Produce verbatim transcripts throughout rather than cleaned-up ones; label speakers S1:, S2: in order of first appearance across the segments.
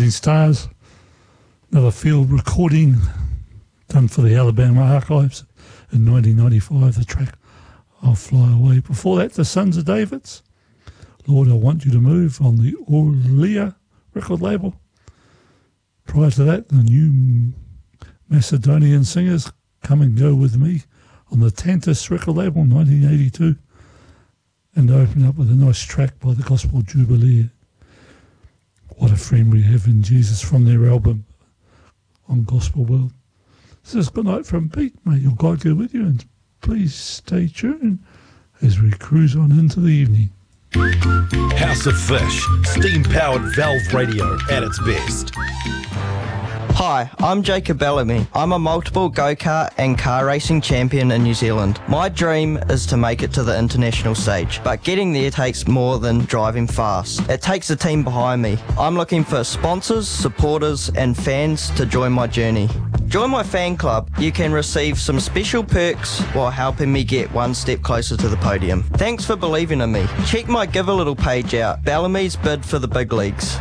S1: Shooting Stars, another field recording done for the Alabama Archives in nineteen ninety-five, the track I'll Fly Away. Before that, the Sons of Davids, Lord, I Want You to Move, on the Orlia record label. Prior to that, the new Macedonian singers, Come and Go With Me, on the Tantus record label, nineteen eighty-two. And I opened up with a nice track by the Gospel Jubilee, What a Friend We Have in Jesus, from their album on Gospel World. This is good night from Pete. May your God go with you, and please stay tuned as we cruise on into the evening.
S2: House of Fish, steam-powered valve radio at its best.
S3: Hi, I'm Jacob Bellamy. I'm a multiple go-kart and car racing champion in New Zealand. My dream is to make it to the international stage, but getting there takes more than driving fast. It takes a team behind me. I'm looking for sponsors, supporters and fans to join my journey. Join my fan club. You can receive some special perks while helping me get one step closer to the podium. Thanks for believing in me. Check my Give a Little page out. Bellamy's bid for the big leagues.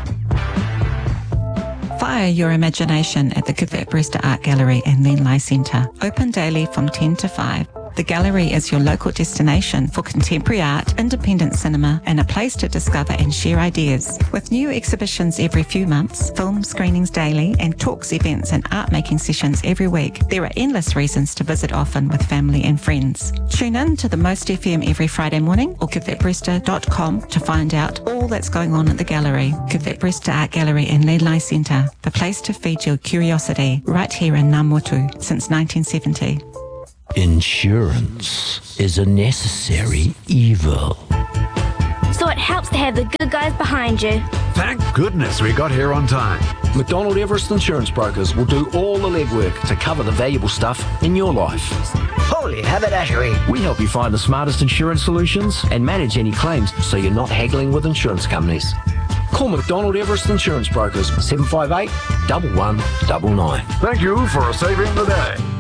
S4: Fire your imagination at the Kivett Brewster Art Gallery and Lenlai Centre. Open daily from ten to five. The gallery is your local destination for contemporary art, independent cinema, and a place to discover and share ideas. With new exhibitions every few months, film screenings daily, and talks, events, and art-making sessions every week, there are endless reasons to visit often with family and friends. Tune in to the Most F M every Friday morning or kivett brewster dot com to find out all that's going on at the gallery. Kivett Brewster Art Gallery and Lenlai Centre, the place to feed your curiosity, right here in Ngāmotu since nineteen seventy.
S5: Insurance is a necessary evil.
S6: So it helps to have the good guys behind you.
S7: Thank goodness we got here on time.
S8: McDonald Everest Insurance Brokers will do all the legwork to cover the valuable stuff in your life.
S9: Holy haberdashery.
S8: We help you find the smartest insurance solutions and manage any claims so you're not haggling with insurance companies. Call McDonald Everest Insurance Brokers, seven five eight, one one nine nine.
S7: Thank you for saving the day.